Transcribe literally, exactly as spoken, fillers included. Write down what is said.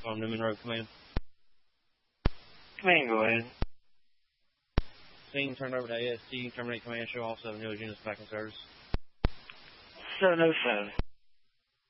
On Newman Road Command. Command, go ahead. Scene turned over to A S T. Terminate command. Show all seven Hills units back in service. seven oh seven.